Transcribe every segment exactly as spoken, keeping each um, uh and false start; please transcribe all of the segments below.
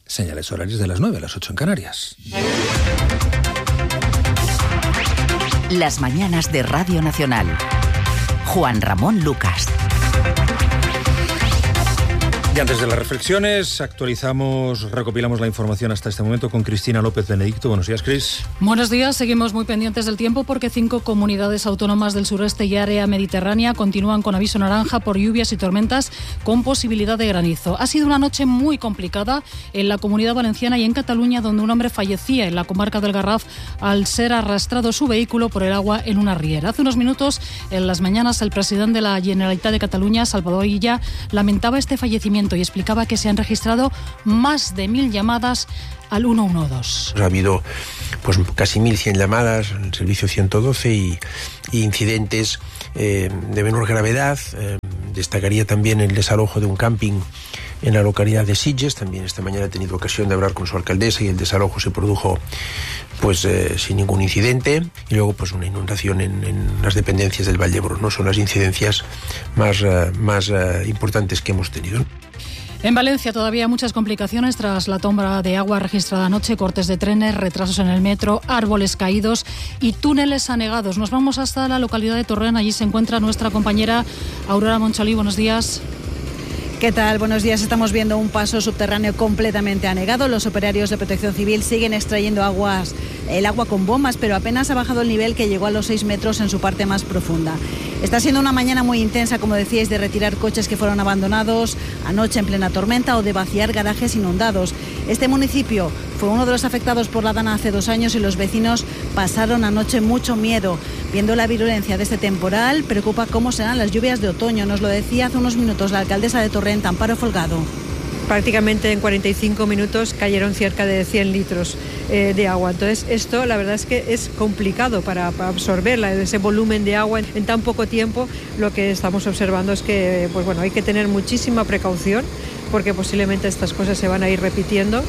Señales horarias de las nueve, a las ocho en Canarias. Las mañanas de Radio Nacional. Juan Ramón Lucas. Y antes de las reflexiones, actualizamos, recopilamos la información hasta este momento con Cristina López Benedicto. Buenos días, Cris. Buenos días, seguimos muy pendientes del tiempo porque cinco comunidades autónomas del sureste y área mediterránea continúan con aviso naranja por lluvias y tormentas con posibilidad de granizo. Ha sido una noche muy complicada en la Comunidad Valenciana y en Cataluña, donde un hombre fallecía en la comarca del Garraf al ser arrastrado su vehículo por el agua en una riera. Hace unos minutos, en las mañanas, el presidente de la Generalitat de Cataluña, Salvador Illa, lamentaba este fallecimiento y explicaba que se han registrado más de mil llamadas al ciento doce. Ha habido pues casi mil cien llamadas al servicio ciento doce y, y incidentes eh, de menor gravedad. Eh, destacaría también el desalojo de un camping en la localidad de Sitges. También esta mañana he tenido ocasión de hablar con su alcaldesa y el desalojo se produjo pues eh, sin ningún incidente. Y luego pues una inundación en, en las dependencias del Vallebro, ¿no? Son las incidencias más, uh, más uh, importantes que hemos tenido. En Valencia todavía muchas complicaciones tras la tomba de agua registrada anoche, cortes de trenes, retrasos en el metro, árboles caídos y túneles anegados. Nos vamos hasta la localidad de Torrent, allí se encuentra nuestra compañera Aurora Monchalí. Buenos días. ¿Qué tal? Buenos días. Estamos viendo un paso subterráneo completamente anegado. Los operarios de Protección Civil siguen extrayendo aguas, el agua con bombas, pero apenas ha bajado el nivel que llegó a los seis metros en su parte más profunda. Está siendo una mañana muy intensa, como decíais, de retirar coches que fueron abandonados anoche en plena tormenta o de vaciar garajes inundados. Este municipio fue uno de los afectados por la Dana hace dos años y los vecinos pasaron anoche mucho miedo. Viendo la virulencia de este temporal, preocupa cómo serán las lluvias de otoño. Nos lo decía hace unos minutos la alcaldesa de Torrent, Amparo Folgado. Prácticamente en cuarenta y cinco minutos cayeron cerca de cien litros eh, de agua. Entonces esto la verdad es que es complicado para, para absorber la, ese volumen de agua en, en tan poco tiempo. Lo que estamos observando es que pues bueno, hay que tener muchísima precaución porque posiblemente estas cosas se van a ir repitiendo.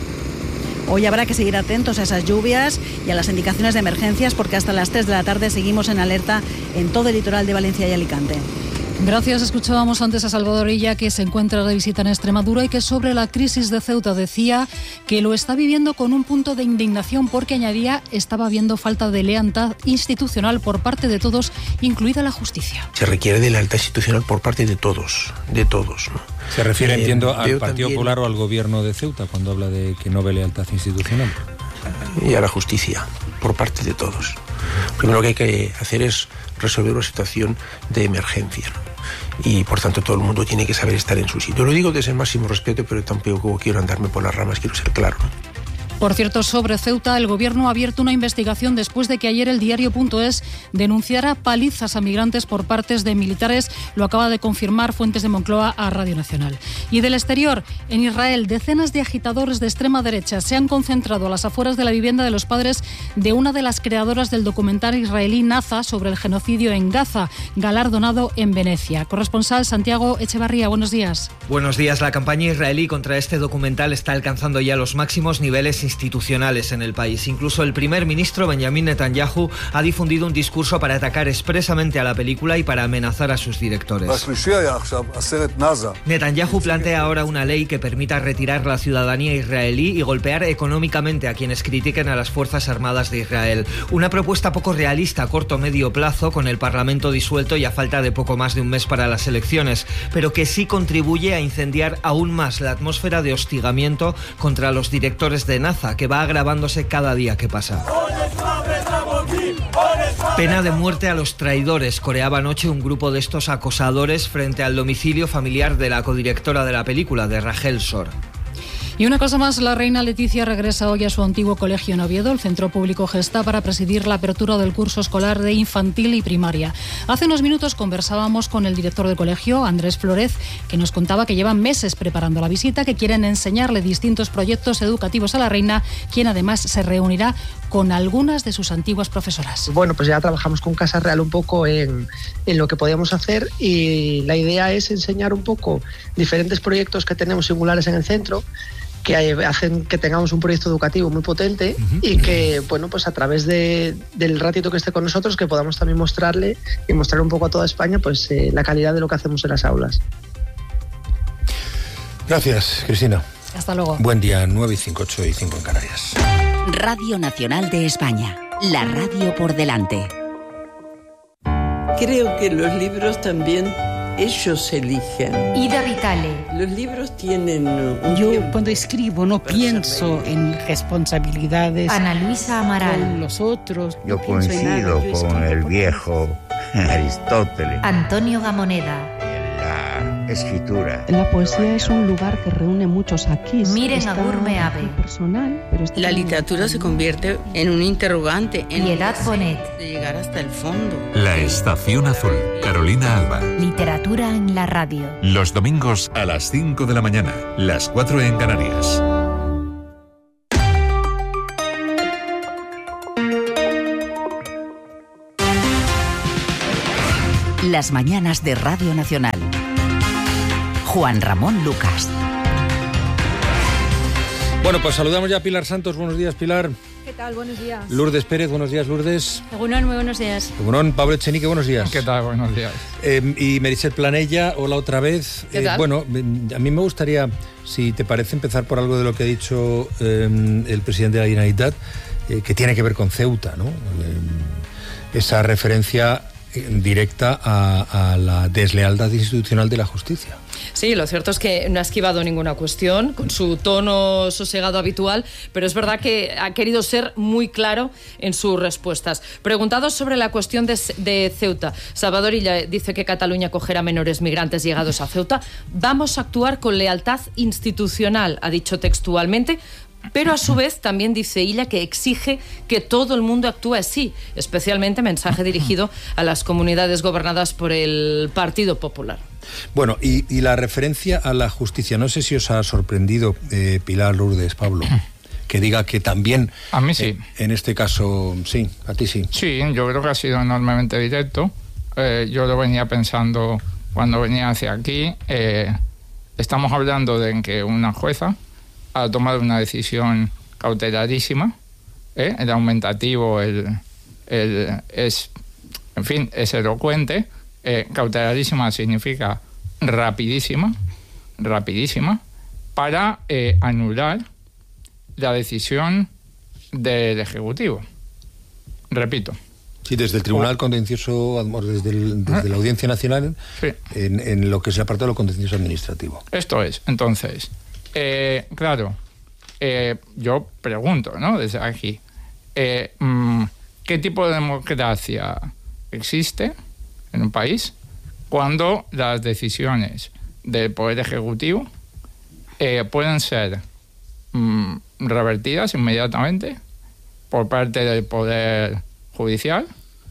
Hoy habrá que seguir atentos a esas lluvias y a las indicaciones de emergencias porque hasta las tres de la tarde seguimos en alerta en todo el litoral de Valencia y Alicante. Gracias. Escuchábamos antes a Salvador Illa, que se encuentra de visita en Extremadura y que sobre la crisis de Ceuta decía que lo está viviendo con un punto de indignación porque, añadía, estaba habiendo falta de lealtad institucional por parte de todos, incluida la justicia. Se requiere de lealtad institucional por parte de todos, de todos, ¿no? Se refiere, eh, entiendo, al Partido también... Popular o al gobierno de Ceuta cuando habla de que no ve lealtad institucional. Y a la justicia, por parte de todos. Primero que hay que hacer es resolver una situación de emergencia, ¿no? Y por tanto todo el mundo tiene que saber estar en su sitio. Lo digo desde el máximo respeto, pero tampoco quiero andarme por las ramas, quiero ser claro, ¿no? Por cierto, sobre Ceuta, el Gobierno ha abierto una investigación después de que ayer el diario.es denunciara palizas a migrantes por partes de militares. Lo acaba de confirmar fuentes de Moncloa a Radio Nacional. Y del exterior, en Israel, decenas de agitadores de extrema derecha se han concentrado a las afueras de la vivienda de los padres de una de las creadoras del documental israelí Naza sobre el genocidio en Gaza, galardonado en Venecia. Corresponsal Santiago Echevarría, buenos días. Buenos días. La campaña israelí contra este documental está alcanzando ya los máximos niveles institucionales en el país. Incluso el primer ministro Benjamin Netanyahu ha difundido un discurso para atacar expresamente a la película y para amenazar a sus directores. Netanyahu plantea ahora una ley que permita retirar la ciudadanía israelí y golpear económicamente a quienes critiquen a las Fuerzas Armadas de Israel. Una propuesta poco realista a corto o medio plazo, con el Parlamento disuelto y a falta de poco más de un mes para las elecciones, pero que sí contribuye a incendiar aún más la atmósfera de hostigamiento contra los directores de Naza, que va agravándose cada día que pasa. Pena de muerte a los traidores, coreaba anoche un grupo de estos acosadores frente al domicilio familiar de la codirectora de la película, de Rachel Sor. Y una cosa más, la reina Leticia regresa hoy a su antiguo colegio en Oviedo, el Centro Público Gesta, para presidir la apertura del curso escolar de infantil y primaria. Hace unos minutos conversábamos con el director del colegio, Andrés Flórez, que nos contaba que llevan meses preparando la visita, que quieren enseñarle distintos proyectos educativos a la reina, quien además se reunirá con algunas de sus antiguas profesoras. Bueno, pues ya trabajamos con Casa Real un poco en, en lo que podíamos hacer y la idea es enseñar un poco diferentes proyectos que tenemos singulares en el centro, que hacen que tengamos un proyecto educativo muy potente uh-huh. y que, bueno, pues a través de, del ratito que esté con nosotros, que podamos también mostrarle y mostrar un poco a toda España pues eh, la calidad de lo que hacemos en las aulas. Gracias, Cristina. Hasta luego. Buen día, nueve y cinco, ocho y cinco en Canarias. Radio Nacional de España, la radio por delante. Creo que los libros también ellos eligen. Ida Vitale. Los libros tienen un Yo tiempo. cuando escribo no pienso en responsabilidades. Ana Luisa Amaral. Con los otros. Yo no pienso en coincido nada, yo con escribo el por- viejo Aristóteles. Antonio Gamoneda. La escritura. La poesía es un lugar que reúne muchos aquí. Miren Está Agur Meave. personal, pero está La muy literatura se convierte en un interrogante, en Piedad Bonet. de llegar hasta el fondo. La Estación Azul, Carolina Alba. Literatura en la radio. Los domingos a las cinco de la mañana, las cuatro en Canarias. Las mañanas de Radio Nacional. Juan Ramón Lucas. Bueno, pues saludamos ya a Pilar Santos. Buenos días, Pilar. ¿Qué tal? Buenos días. Lourdes Pérez, buenos días, Lourdes. Egunon, muy buenos días. Egunon, Pablo Echenique, buenos días. ¿Qué tal? Buenos días. Eh, y Meritxell Planella, hola otra vez. ¿Qué tal? Eh, bueno, a mí me gustaría, si te parece, empezar por algo de lo que ha dicho eh, el presidente de la Generalitat, eh, que tiene que ver con Ceuta, ¿no? Eh, esa referencia directa a, a la deslealtad institucional de la justicia. Sí, lo cierto es que no ha esquivado ninguna cuestión con su tono sosegado habitual, pero es verdad que ha querido ser muy claro en sus respuestas. Preguntado sobre la cuestión de, de Ceuta, Salvador Illa dice que Cataluña acogerá menores migrantes llegados a Ceuta. Vamos a actuar con lealtad institucional, ha dicho textualmente. Pero a su vez también dice Illa que exige que todo el mundo actúe así, especialmente mensaje dirigido a las comunidades gobernadas por el Partido Popular. Bueno, y, y la referencia a la justicia, no sé si os ha sorprendido, eh, Pilar, Lourdes, Pablo, que diga que también... A mí sí. Eh, en este caso, sí, a ti sí. Sí, yo creo que ha sido enormemente directo. Eh, yo lo venía pensando cuando venía hacia aquí. Eh, estamos hablando de que una jueza ha tomado una decisión cautelarísima, ¿eh? El aumentativo el, el, es, en fin, es elocuente. Eh, cautelarísima significa rapidísima, rapidísima, para eh, anular la decisión del Ejecutivo. Repito. Sí, desde el Tribunal Contencioso, desde, el, desde la Audiencia Nacional, sí. en, en lo que es el apartado de lo contencioso administrativo. Esto es, entonces... Eh, claro, eh, yo pregunto, ¿no? Desde aquí, eh, ¿qué tipo de democracia existe en un país cuando las decisiones del Poder Ejecutivo eh, pueden ser mm, revertidas inmediatamente por parte del Poder Judicial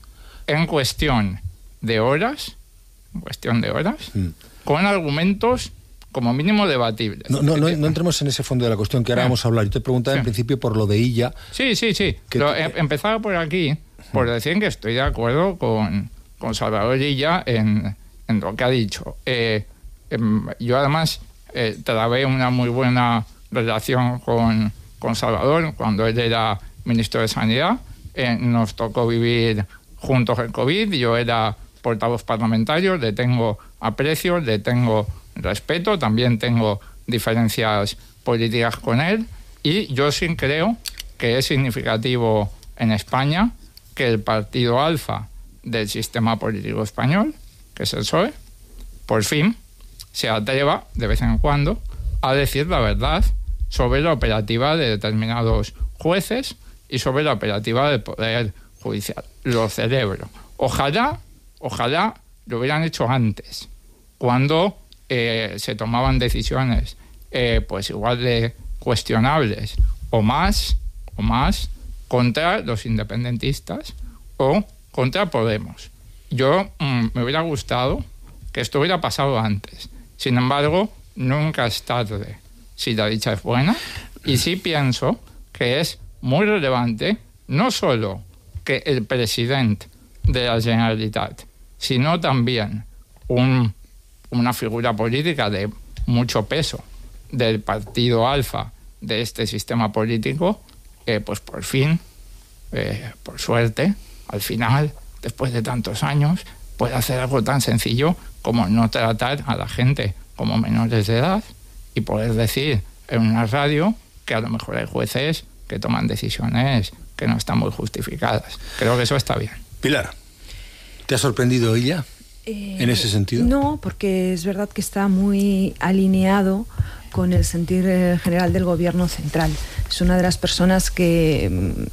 en cuestión de horas, en cuestión de horas, mm. con argumentos como mínimo debatible. No, no, no, no entremos en ese fondo de la cuestión que ahora sí. vamos a hablar. Yo te preguntaba sí. en principio por lo de Illa. Sí, sí, sí. Lo, he, empezaba por aquí, por decir que estoy de acuerdo con, con Salvador Illa en, en lo que ha dicho. Eh, eh, yo además eh, trabé una muy buena relación con, con Salvador cuando él era ministro de Sanidad. Eh, nos tocó vivir juntos el COVID. Yo era portavoz parlamentario, le tengo aprecio, le tengo respeto, también tengo diferencias políticas con él y yo sí creo que es significativo en España que el partido alfa del sistema político español, que es el P S O E, por fin se atreva de vez en cuando a decir la verdad sobre la operativa de determinados jueces y sobre la operativa del Poder Judicial. Lo celebro. Ojalá, ojalá lo hubieran hecho antes, cuando Eh, se tomaban decisiones eh, pues igual de cuestionables o más o más contra los independentistas o contra Podemos. Yo mm, me hubiera gustado que esto hubiera pasado antes. Sin embargo, nunca es tarde si la dicha es buena, y sí pienso que es muy relevante no solo que el presidente de la Generalitat, sino también un una figura política de mucho peso del partido alfa de este sistema político, eh, pues por fin, eh, por suerte, al final, después de tantos años, puede hacer algo tan sencillo como no tratar a la gente como menores de edad y poder decir en una radio que a lo mejor hay jueces que toman decisiones que no están muy justificadas. Creo que eso está bien. Pilar, ¿te ha sorprendido ella eh, en ese sentido? No, porque es verdad que está muy alineado con el sentir general del gobierno central. Es una de las personas que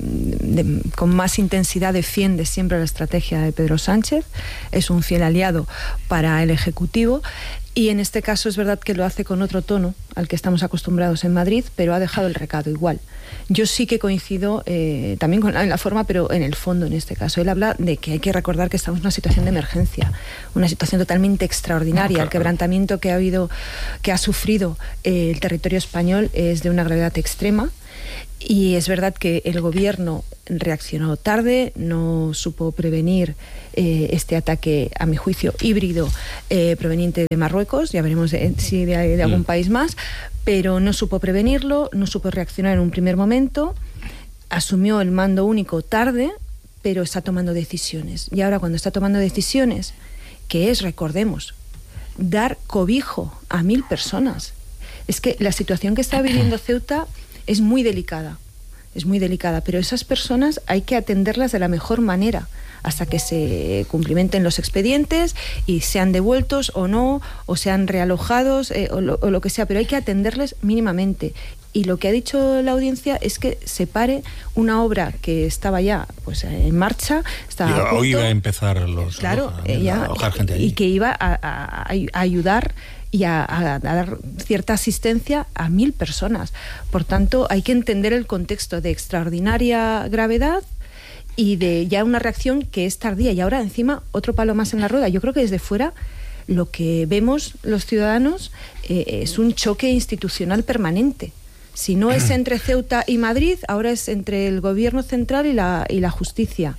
de, con más intensidad defiende siempre la estrategia de Pedro Sánchez, es un fiel aliado para el Ejecutivo y en este caso es verdad que lo hace con otro tono al que estamos acostumbrados en Madrid, pero ha dejado el recado igual. Yo sí que coincido eh, también con la, en la forma, pero en el fondo en este caso. Él habla de que hay que recordar que estamos en una situación de emergencia, una situación totalmente extraordinaria. No, claro. El quebrantamiento que ha habido, que ha sufrido eh, el territorio español es de una gravedad extrema. Y es verdad que el gobierno reaccionó tarde, no supo prevenir eh, este ataque, a mi juicio, híbrido eh, proveniente de Marruecos, ya veremos de, si de, de algún mm. país más, pero no supo prevenirlo, no supo reaccionar en un primer momento, asumió el mando único tarde, pero está tomando decisiones. Y ahora cuando está tomando decisiones, que es, recordemos, dar cobijo a mil personas. Es que la situación que está viviendo Ceuta es muy delicada, es muy delicada, pero esas personas hay que atenderlas de la mejor manera hasta que se cumplimenten los expedientes y sean devueltos o no, o sean realojados eh, o, lo, o lo que sea, pero hay que atenderles mínimamente. Y lo que ha dicho la audiencia es que se pare una obra que estaba ya pues en marcha. Estaba hoy iba a empezar los, claro, a, a, ella, a alojar gente allí. Y que iba a, a, a ayudar y a, a, a dar cierta asistencia a mil personas. Por tanto, hay que entender el contexto de extraordinaria gravedad y de ya una reacción que es tardía. Y ahora, encima, otro palo más en la rueda. Yo creo que desde fuera lo que vemos los ciudadanos eh, es un choque institucional permanente. Si no es entre Ceuta y Madrid, ahora es entre el gobierno central y la, y la justicia.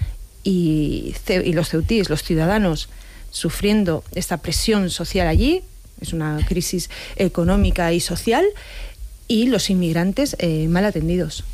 Y, y los ceutíes, los ciudadanos, sufriendo esta presión social allí, es una crisis económica y social, y los inmigrantes eh, mal atendidos.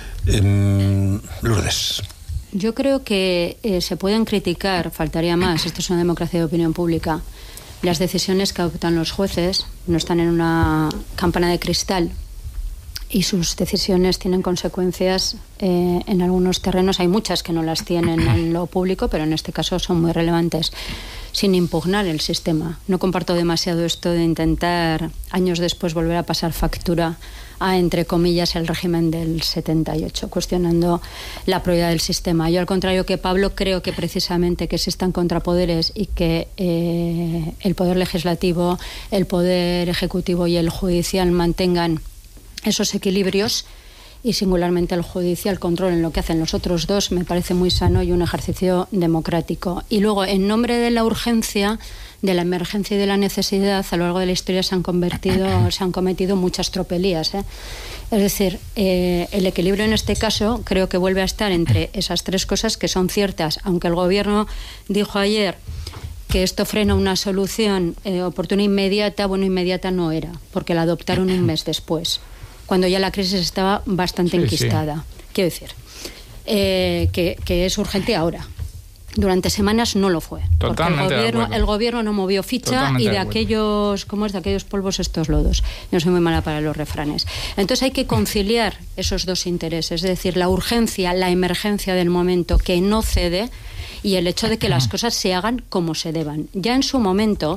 Eh, Lourdes. Yo creo que eh, se pueden criticar, faltaría más, esto es una democracia de opinión pública, las decisiones que adoptan los jueces, no están en una campana de cristal y sus decisiones tienen consecuencias eh, en algunos terrenos. Hay muchas que no las tienen en lo público, pero en este caso son muy relevantes, sin impugnar el sistema. No comparto demasiado esto de intentar años después volver a pasar factura a, entre comillas, el régimen del setenta y ocho, cuestionando la probidad del sistema. Yo, al contrario que Pablo, creo que precisamente que existan contrapoderes y que eh, el poder legislativo, el poder ejecutivo y el judicial mantengan esos equilibrios, y singularmente el judicial control en lo que hacen los otros dos, me parece muy sano y un ejercicio democrático. Y luego, en nombre de la urgencia, de la emergencia y de la necesidad, a lo largo de la historia se han convertido, se han cometido muchas tropelías, ¿eh? Es decir, eh, el equilibrio en este caso creo que vuelve a estar entre esas tres cosas que son ciertas, aunque el gobierno dijo ayer que esto frena una solución eh, oportuna inmediata. Bueno, inmediata no era, porque la adoptaron un mes después, cuando ya la crisis estaba bastante sí, enquistada. Sí. Quiero decir, eh, que, que es urgente ahora. Durante semanas no lo fue. Totalmente. Porque el gobierno, el gobierno no movió ficha. Totalmente y de, de aquellos, ¿cómo es? De aquellos polvos estos lodos. Yo soy muy mala para los refranes. Entonces hay que conciliar esos dos intereses, es decir, la urgencia, la emergencia del momento que no cede, y el hecho de que las cosas se hagan como se deban. Ya en su momento,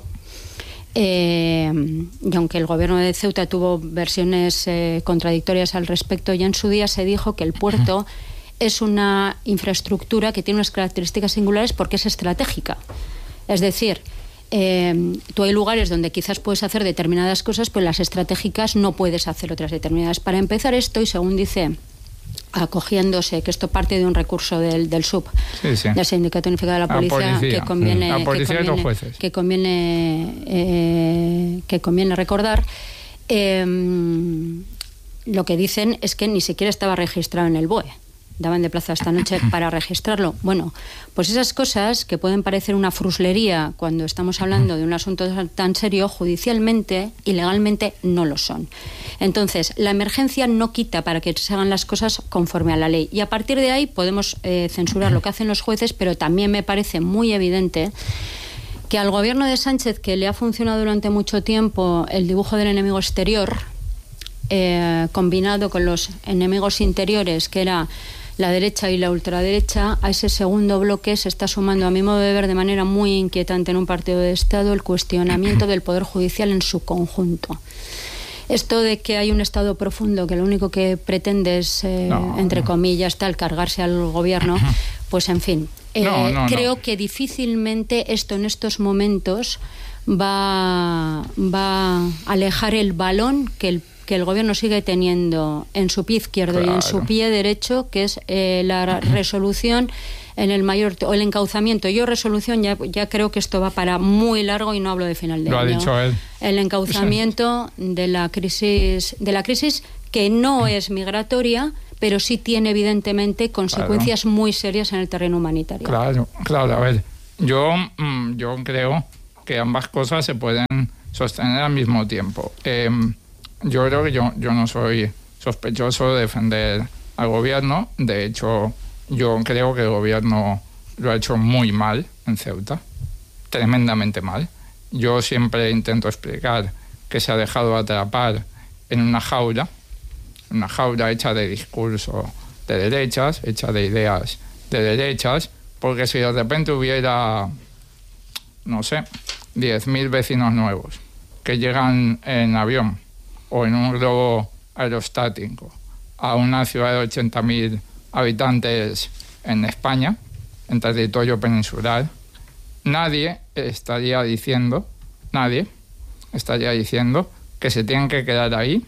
Eh, y aunque el gobierno de Ceuta tuvo versiones eh, contradictorias al respecto, ya en su día se dijo que el puerto es una infraestructura que tiene unas características singulares porque es estratégica. Es decir, eh, tú hay lugares donde quizás puedes hacer determinadas cosas, pero las estratégicas no puedes hacer otras determinadas. Para empezar esto, y según dice, acogiéndose, que esto parte de un recurso del, del S U P, sí, sí. del Sindicato Unificado de la Policía, la policía. que conviene, la policía que conviene, y los jueces. que conviene, eh, que conviene recordar, eh, lo que dicen es que ni siquiera estaba registrado en el B O E. Daban de plazo esta noche para registrarlo. Bueno, pues esas cosas que pueden parecer una fruslería cuando estamos hablando de un asunto tan serio, judicialmente y legalmente no lo son. Entonces, la emergencia no quita para que se hagan las cosas conforme a la ley. Y a partir de ahí podemos eh, censurar lo que hacen los jueces, pero también me parece muy evidente que al gobierno de Sánchez, que le ha funcionado durante mucho tiempo el dibujo del enemigo exterior, eh, combinado con los enemigos interiores, que era la derecha y la ultraderecha, a ese segundo bloque se está sumando, a mi modo de ver, de manera muy inquietante en un partido de Estado, el cuestionamiento del Poder Judicial en su conjunto. Esto de que hay un Estado profundo que lo único que pretende es, eh, no, entre no. comillas, tal, cargarse al gobierno, pues en fin, eh, no, no, creo no. que difícilmente esto en estos momentos va, va a alejar el balón que el que el gobierno sigue teniendo en su pie izquierdo claro. y en su pie derecho, que es eh, la resolución en el mayor o el encauzamiento. Yo resolución ya, ya creo que esto va para muy largo y no hablo de final de Lo año. Lo ha dicho él. El encauzamiento de la crisis, de la crisis que no es migratoria, pero sí tiene evidentemente consecuencias claro. muy serias en el terreno humanitario. Claro, claro. A ver, yo, yo creo que ambas cosas se pueden sostener al mismo tiempo. Eh, Yo creo que yo, yo no soy sospechoso de defender al gobierno. De hecho, yo creo que el gobierno lo ha hecho muy mal en Ceuta, tremendamente mal. Yo siempre intento explicar que se ha dejado atrapar en una jaula, una jaula hecha de discurso de derechas, hecha de ideas de derechas, porque si de repente hubiera, no sé, diez mil vecinos nuevos que llegan en avión o en un globo aerostático a una ciudad de ochenta mil habitantes en España, en territorio peninsular, nadie estaría diciendo, nadie estaría diciendo que se tienen que quedar ahí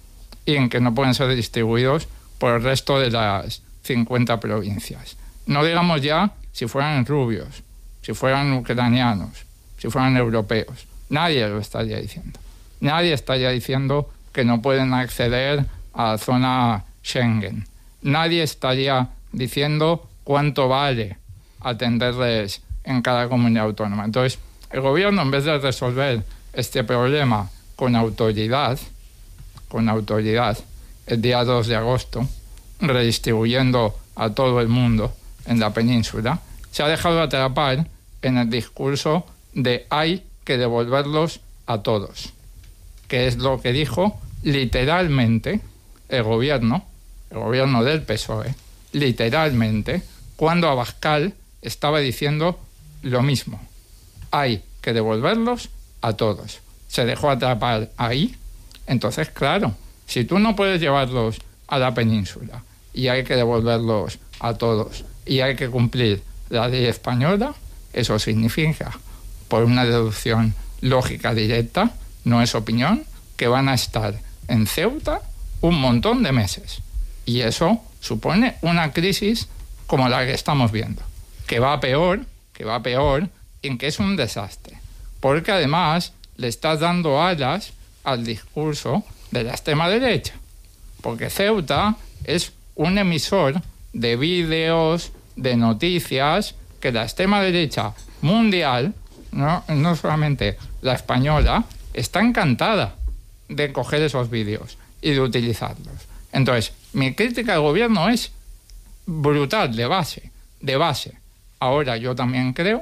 y en que no pueden ser distribuidos por el resto de las cincuenta provincias. No digamos ya si fueran rubios, si fueran ucranianos, si fueran europeos. Nadie lo estaría diciendo. Nadie estaría diciendo que no pueden acceder a la zona Schengen. Nadie estaría diciendo cuánto vale atenderles en cada comunidad autónoma. Entonces, el gobierno, en vez de resolver este problema con autoridad, con autoridad, el día dos de agosto, redistribuyendo a todo el mundo en la península, se ha dejado atrapar en el discurso de hay que devolverlos a todos, que es lo que dijo literalmente el gobierno, el gobierno del P S O E, literalmente, cuando Abascal estaba diciendo lo mismo. Hay que devolverlos a todos. Se dejó atrapar ahí. Entonces, claro, si tú no puedes llevarlos a la península y hay que devolverlos a todos y hay que cumplir la ley española, eso significa, por una deducción lógica directa, no es opinión, que van a estar en Ceuta un montón de meses. Y eso supone una crisis como la que estamos viendo, que va peor, que va peor, en que es un desastre. Porque además le estás dando alas al discurso de la extrema derecha. Porque Ceuta es un emisor de vídeos, de noticias, que la extrema derecha mundial, no, no solamente la española, está encantada de coger esos vídeos y de utilizarlos. Entonces, mi crítica al gobierno es brutal, de base, de base. Ahora, yo también creo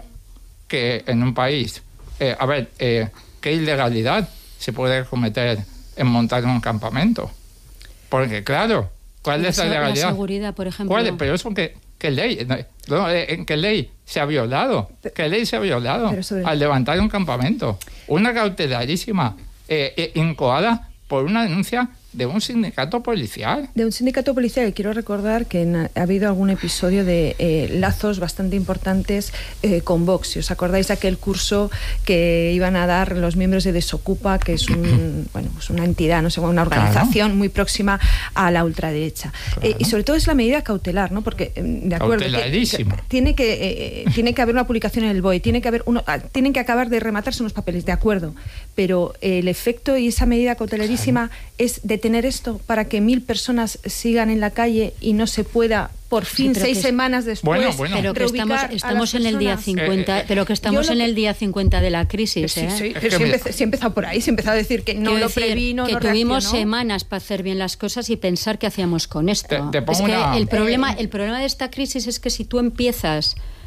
que en un país, eh, a ver, eh, ¿qué ilegalidad se puede cometer en montar un campamento? Porque, claro, ¿cuál la es la ilegalidad? La seguridad, por ejemplo. ¿Cuál es? Pero eso, ¿qué, qué ley? No, ¿en qué ley se ha violado? ¿Qué ley se ha violado sobre... al levantar un campamento? Una cautelarísima eh, eh, incoada por una denuncia de un sindicato policial. De un sindicato policial. Y quiero recordar que en, ha habido algún episodio de eh, lazos bastante importantes eh, con Vox. Si os acordáis de aquel curso que iban a dar los miembros de Desocupa, que es un, bueno, pues una entidad, no sé, una organización claro. muy próxima a la ultraderecha. Claro. Eh, y sobre todo es la medida cautelar, ¿no? Porque, de acuerdo, que, que, tiene, que, eh, tiene que haber una publicación en el B O E, tiene que haber uno, tienen que acabar de rematarse unos papeles, de acuerdo. Pero eh, el efecto y esa medida cautelarísima claro. es de tener esto para que mil personas sigan en la calle y no se pueda por fin sí, seis que, semanas después bueno, bueno. pero que estamos, estamos en el día cincuenta eh, eh, pero que estamos en el día cincuenta de la crisis sí, ¿eh? sí, pero si, empecé, si he empezado por ahí, si he empezado a decir que no Quiero lo preví, no que no tuvimos reaccionó. semanas para hacer bien las cosas y pensar qué hacíamos con esto. Te, te es que una... el problema el problema de esta crisis es que si tú empiezas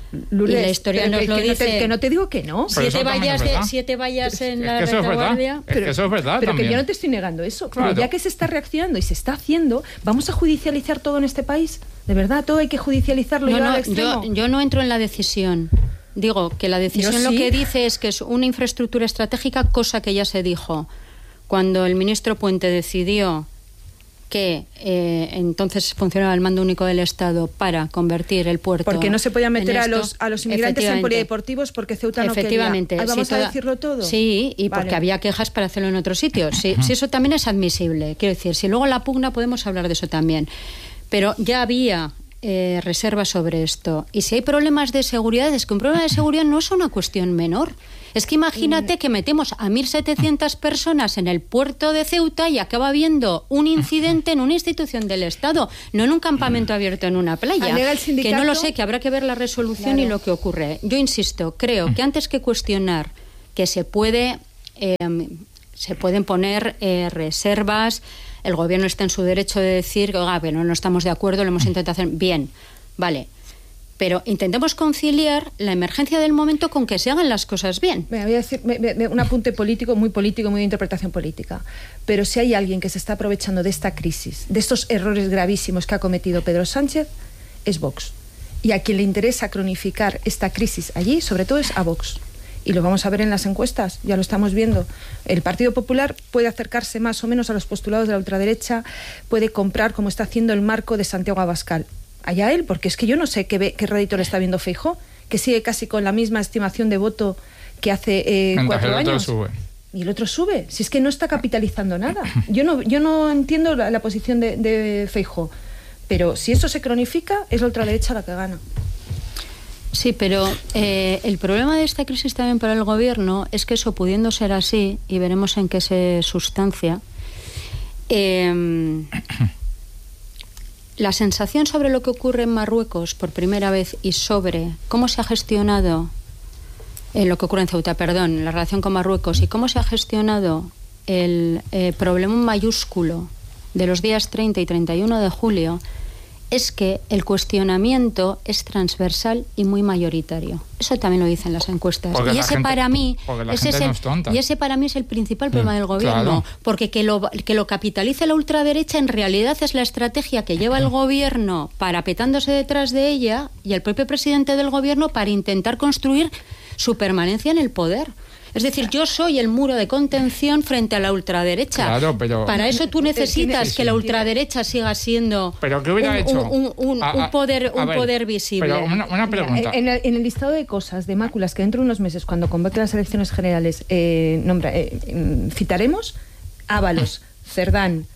Lourdes, y la historia nos que, lo que dice. No te, que no te digo que no. Siete vallas, de, siete vallas en la es que retaguardia. Es, pero, es que eso es verdad Pero también. que yo no te estoy negando eso. Claro. Pero ya que se está reaccionando y se está haciendo, ¿vamos a judicializar todo en este país? ¿De verdad? ¿Todo hay que judicializarlo No, yo no, al extremo? yo, yo no entro en la decisión. Digo que la decisión Yo lo sí. que dice es que es una infraestructura estratégica, cosa que ya se dijo cuando el ministro Puente decidió que eh, entonces funcionaba el mando único del Estado para convertir el puerto. Porque no se podía meter a esto. los, a los inmigrantes en polideportivos porque Ceuta no quería. Efectivamente. ¿Ahí vamos sí, a toda... decirlo todo? Sí, y vale. porque había quejas para hacerlo en otros sitios. Sí, Uh-huh. sí, eso también es admisible. Quiero decir, si luego la pugna podemos hablar de eso también. Pero ya había eh, reservas sobre esto. Y si hay problemas de seguridad, es que un problema de seguridad no es una cuestión menor. Es que imagínate que metemos a mil setecientas personas en el puerto de Ceuta y acaba habiendo un incidente en una institución del Estado, no en un campamento abierto en una playa. Que no lo sé, que habrá que ver la resolución. Claro. Y lo que ocurre. Yo insisto, creo que antes que cuestionar que se puede, eh, se pueden poner eh, reservas, el gobierno está en su derecho de decir, oiga, pero no estamos de acuerdo, lo hemos intentado hacer bien, vale. Pero intentemos conciliar la emergencia del momento con que se hagan las cosas bien. Me voy a decir me, me, un apunte político, muy político, muy de interpretación política. Pero si hay alguien que se está aprovechando de esta crisis, de estos errores gravísimos que ha cometido Pedro Sánchez, es Vox. Y a quien le interesa cronificar esta crisis allí, sobre todo, es a Vox. Y lo vamos a ver en las encuestas, ya lo estamos viendo. El Partido Popular puede acercarse más o menos a los postulados de la ultraderecha, puede comprar, como está haciendo el marco de Santiago Abascal. Allá él, porque es que yo no sé qué, ve, qué rédito le está viendo Feijóo, que sigue casi con la misma estimación de voto que hace eh, cuatro el otro años. Sube. Y el otro sube, si es que no está capitalizando nada. Yo no, yo no entiendo la, la posición de, de Feijóo, pero si eso se cronifica, es la ultraderecha la que gana. Sí, pero eh, el problema de esta crisis también para el gobierno es que eso, pudiendo ser así, y veremos en qué se sustancia, eh, la sensación sobre lo que ocurre en Marruecos por primera vez y sobre cómo se ha gestionado eh, lo que ocurre en Ceuta, perdón, la relación con Marruecos y cómo se ha gestionado el eh, problema mayúsculo de los días treinta y treinta y uno de julio, es que el cuestionamiento es transversal y muy mayoritario. Eso también lo dicen las encuestas. Porque y ese gente, para mí ese es el, no es tonta. y ese para mí es el principal problema mm, del gobierno, claro. porque que lo que lo capitalice la ultraderecha en realidad es la estrategia que lleva el gobierno parapetándose detrás de ella y el propio presidente del gobierno para intentar construir su permanencia en el poder. Es decir, yo soy el muro de contención frente a la ultraderecha. Claro, pero... Para eso tú necesitas sí, sí. que la ultraderecha siga siendo ¿Pero qué hubiera un, hecho? un, un, a, a, un poder, un ver, poder visible. Pero una, una pregunta. En el, en el listado de cosas, de máculas, que dentro de unos meses, cuando convoque las elecciones generales, eh, nombra, eh, citaremos Ábalos, Cerdán,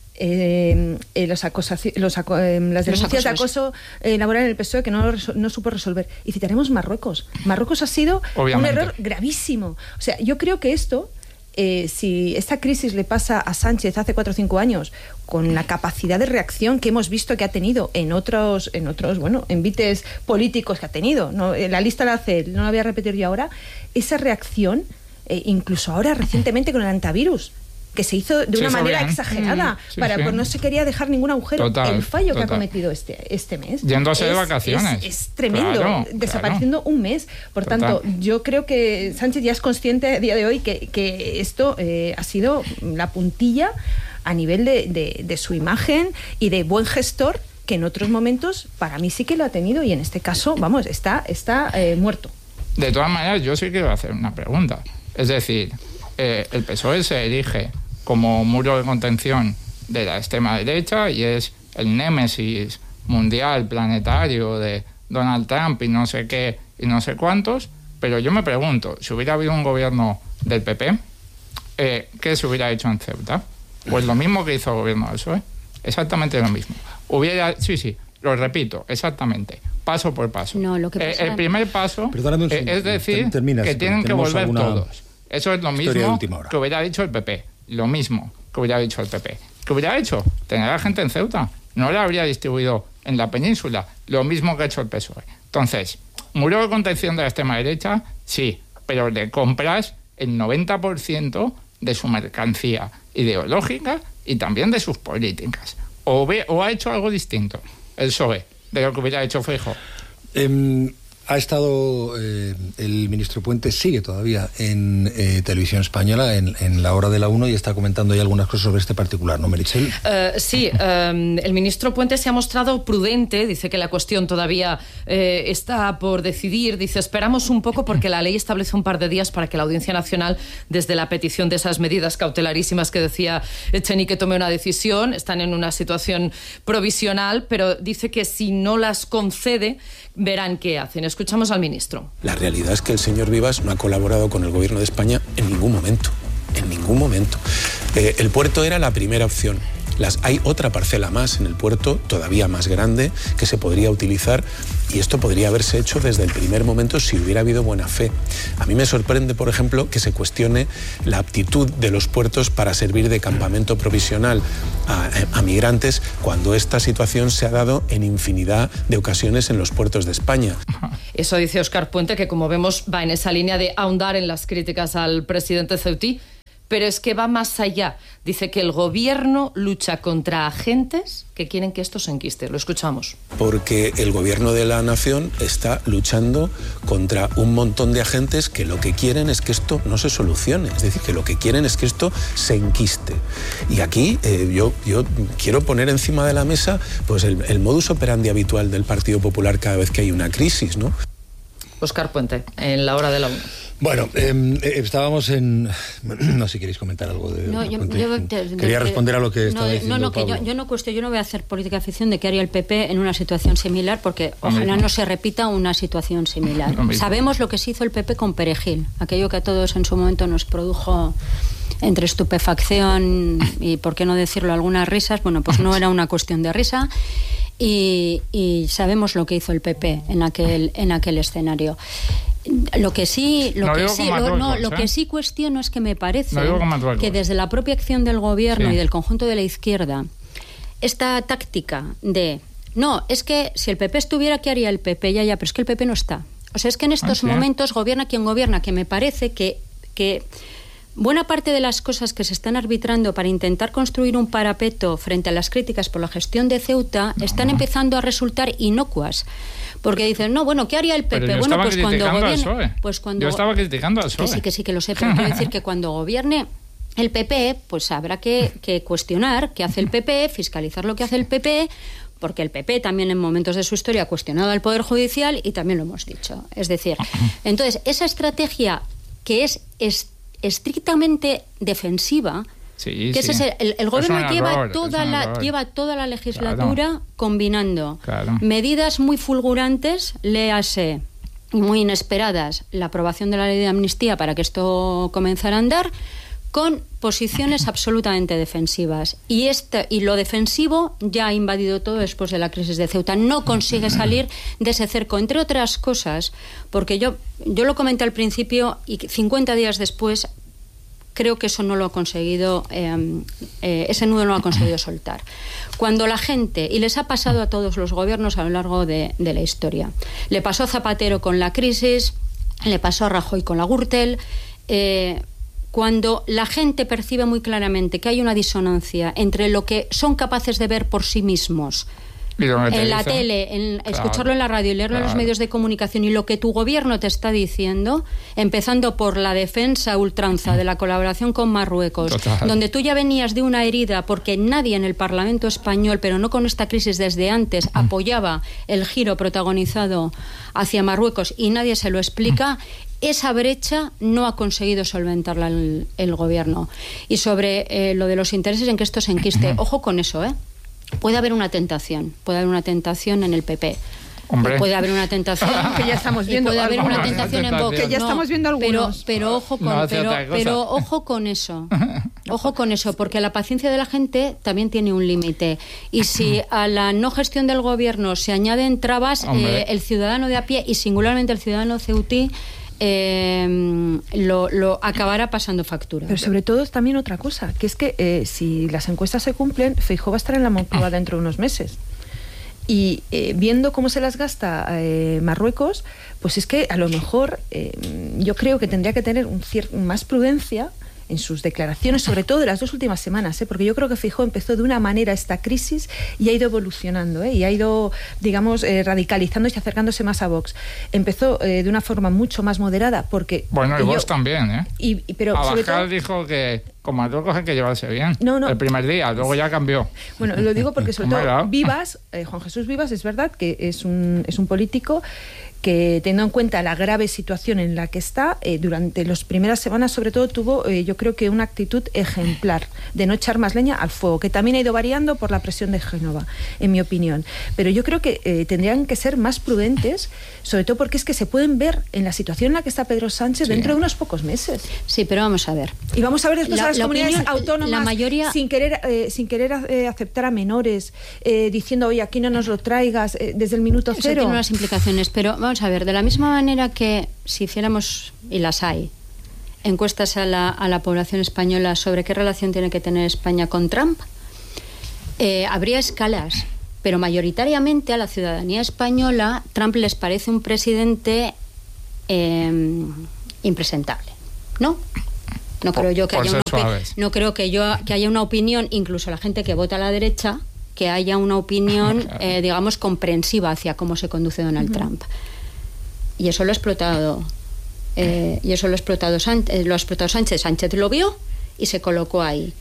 Eh, eh, los acosaci- los aco- eh, las denuncias de acoso eh, laboral en el P S O E que no, resol- no supo resolver. Y citaremos Marruecos. Marruecos ha sido Obviamente. un error gravísimo. O sea, yo creo que esto, eh, si esta crisis le pasa a Sánchez hace cuatro o cinco años, con la capacidad de reacción que hemos visto que ha tenido en otros, en otros, bueno, envites políticos que ha tenido, no, la lista la hace él, no la voy a repetir yo ahora, esa reacción, eh, incluso ahora recientemente con el antivirus, que se hizo de sí, una manera bien. exagerada, sí, para sí. pues no se quería dejar ningún agujero. Total, el fallo total. que ha cometido este, este mes. Yéndose es, de vacaciones. Es, es tremendo, Claro, desapareciendo claro. un mes. Por Total. tanto, yo creo que Sánchez ya es consciente a día de hoy que, que esto eh, ha sido la puntilla a nivel de, de, de su imagen y de buen gestor, que en otros momentos para mí sí que lo ha tenido y en este caso, vamos, está, está eh, muerto. De todas maneras, yo sí quiero hacer una pregunta. Es decir, eh, el P S O E se erige como muro de contención de la extrema derecha y es el némesis mundial, planetario de Donald Trump y no sé qué y no sé cuántos, pero yo me pregunto, si hubiera habido un gobierno del P P, eh, ¿qué se hubiera hecho en Ceuta? Pues lo mismo que hizo el gobierno del P S O E, exactamente lo mismo. Hubiera, sí, sí, lo repito, exactamente, paso por paso. No, lo que pasa... eh, el primer paso eh, es decir terminas, que tienen que volver alguna... todos. Eso es lo mismo que hubiera dicho el P P. Lo mismo que hubiera dicho el P P. ¿Qué hubiera hecho? Tener a la gente en Ceuta. No la habría distribuido en la península. Lo mismo que ha hecho el P S O E. Entonces, muro de contención de la extrema derecha, sí, pero le compras el noventa por ciento de su mercancía ideológica y también de sus políticas. O, ve, o ha hecho algo distinto el P S O E de lo que hubiera hecho Feijóo. Eh, Ha estado eh, el ministro Puente, sigue todavía en eh, Televisión Española, en, en la hora de la una, y está comentando ya algunas cosas sobre este particular, ¿no, Meritxell? Uh, sí, um, el ministro Puente se ha mostrado prudente, dice que la cuestión todavía eh, está por decidir, dice esperamos un poco porque la ley establece un par de días para que la Audiencia Nacional, desde la petición de esas medidas cautelarísimas que decía Echenique, tome una decisión, están en una situación provisional, pero dice que si no las concede, verán qué hacen. Escuchamos al ministro. La realidad es que el señor Vivas no ha colaborado con el gobierno de España en ningún momento, en ningún momento. Eh, el puerto era la primera opción. Las, hay otra parcela más en el puerto, todavía más grande, que se podría utilizar, y esto podría haberse hecho desde el primer momento si hubiera habido buena fe. A mí me sorprende, por ejemplo, que se cuestione la aptitud de los puertos para servir de campamento provisional a, a migrantes cuando esta situación se ha dado en infinidad de ocasiones en los puertos de España. Eso dice Óscar Puente, que como vemos va en esa línea de ahondar en las críticas al presidente ceutí. Pero es que va más allá. Dice que el gobierno lucha contra agentes que quieren que esto se enquiste. Lo escuchamos. Porque el gobierno de la nación está luchando contra un montón de agentes que lo que quieren es que esto no se solucione. Es decir, que lo que quieren es que esto se enquiste. Y aquí eh, yo, yo quiero poner encima de la mesa pues el, el modus operandi habitual del Partido Popular cada vez que hay una crisis, ¿no? Óscar Puente, en la hora de la una. Bueno, eh, estábamos en... No sé si queréis comentar algo de... No, yo, yo te, Quería de, responder a lo que no, estaba diciendo No, no, Pablo. que yo, yo no cuestiono, yo no voy a hacer política de ficción de qué haría el P P en una situación similar, porque ojalá no se repita una situación similar. Sabemos lo que se hizo el P P con Perejil, aquello que a todos en su momento nos produjo entre estupefacción y, por qué no decirlo, algunas risas. Bueno, pues no era una cuestión de risa. Y, y sabemos lo que hizo el P P en aquel, en aquel escenario. Lo que sí, lo, no que, sí, lo, no, lo ¿eh? que sí cuestiono es que me parece no que desde la propia acción del gobierno sí. y del conjunto de la izquierda, esta táctica de no, es que si el P P estuviera, ¿qué haría el P P? Ya, ya, pero es que el P P no está. O sea, es que en estos ah, ¿sí? momentos gobierna quien gobierna, que me parece que, que buena parte de las cosas que se están arbitrando para intentar construir un parapeto frente a las críticas por la gestión de Ceuta no. están empezando a resultar inocuas. Porque dicen, no, bueno, ¿qué haría el P P? Pero yo bueno, estaba pues cuando criticando gobierne, al P S O E. pues cuando Yo estaba criticando al P S O E. Que sí, que sí, que lo sé, pero quiero decir que cuando gobierne el P P, pues habrá que, que cuestionar qué hace el P P, fiscalizar lo que hace el P P, porque el P P también en momentos de su historia ha cuestionado al Poder Judicial y también lo hemos dicho. Es decir, entonces, esa estrategia que es, es estrictamente defensiva, sí, que sí. ese es el, el gobierno es lleva, error, toda la, lleva toda la legislatura claro. combinando claro. medidas muy fulgurantes, léase, muy inesperadas, la aprobación de la ley de amnistía para que esto comenzara a andar, con posiciones absolutamente defensivas. Y, este, y lo defensivo ya ha invadido todo después de la crisis de Ceuta. No consigue salir de ese cerco, entre otras cosas, porque yo, yo lo comenté al principio y cincuenta días después creo que eso no lo ha conseguido, eh, eh, ese nudo no lo ha conseguido soltar. Cuando la gente, y les ha pasado a todos los gobiernos a lo largo de, de la historia, le pasó a Zapatero con la crisis, le pasó a Rajoy con la Gürtel, eh, cuando la gente percibe muy claramente que hay una disonancia entre lo que son capaces de ver por sí mismos, en la tele, en claro, escucharlo en la radio y leerlo claro. en los medios de comunicación, y lo que tu gobierno te está diciendo, empezando por la defensa ultranza de la colaboración con Marruecos, Total. donde tú ya venías de una herida porque nadie en el Parlamento español, pero no con esta crisis desde antes, apoyaba el giro protagonizado hacia Marruecos y nadie se lo explica. Esa brecha no ha conseguido solventarla el, el gobierno. Y sobre eh, lo de los intereses en que esto se enquiste, ojo con eso, ¿eh? Puede haber una tentación, puede haber una tentación en el P P. Hombre. Puede haber una tentación que ya estamos viendo, puede haber una tentación, tentación en Vox, que ya estamos viendo algunos. Pero, pero ojo con, no pero, pero ojo con eso, ojo con eso, porque la paciencia de la gente también tiene un límite. Y si a la no gestión del gobierno se añaden trabas, eh, el ciudadano de a pie y singularmente el ciudadano ceutí Eh, lo, lo acabará pasando factura. Pero sobre todo también otra cosa, que es que eh, si las encuestas se cumplen, Feijóo va a estar en la Moncloa dentro de unos meses. Y eh, viendo cómo se las gasta eh, Marruecos, pues es que a lo mejor eh, yo creo que tendría que tener un cier- más prudencia en sus declaraciones, sobre todo de las dos últimas semanas, ¿eh? Porque yo creo que Feijóo empezó de una manera esta crisis y ha ido evolucionando, ¿eh? Y ha ido, digamos, eh, radicalizándose y acercándose más a Vox. Empezó eh, de una forma mucho más moderada porque... Bueno, y yo, Vox también, ¿eh? Y, y, pero Abascal todo, dijo que con Marruecos hay que llevarse bien. No, no. El primer día, luego ya cambió. Bueno, lo digo porque sobre todo Vivas, eh, Juan Jesús Vivas, es verdad que es un, es un político que, teniendo en cuenta la grave situación en la que está, eh, durante las primeras semanas sobre todo tuvo, eh, yo creo que una actitud ejemplar de no echar más leña al fuego, que también ha ido variando por la presión de Génova, en mi opinión. Pero yo creo que eh, tendrían que ser más prudentes, sobre todo porque es que se pueden ver en la situación en la que está Pedro Sánchez sí. dentro de unos pocos meses. Sí, pero vamos a ver. Y vamos a ver después la, a las comunidades opinión, autónomas la mayoría... sin querer, eh, sin querer eh, aceptar a menores, eh, diciendo, oye, aquí no nos lo traigas, eh, desde el minuto Eso cero. Tiene unas implicaciones, pero vamos a ver, de la misma manera que si hiciéramos, y las hay, encuestas a la, a la población española sobre qué relación tiene que tener España con Trump, eh, habría escalas, pero mayoritariamente a la ciudadanía española Trump les parece un presidente eh, impresentable, ¿no? No creo yo que haya una opi- no creo que yo que haya una opinión, incluso la gente que vota a la derecha, que haya una opinión, eh, digamos, comprensiva hacia cómo se conduce Donald uh-huh. Trump. Y eso lo ha explotado, eh, y eso lo ha explotado Sánchez, lo ha explotado Sánchez. Sánchez lo vio y se colocó ahí.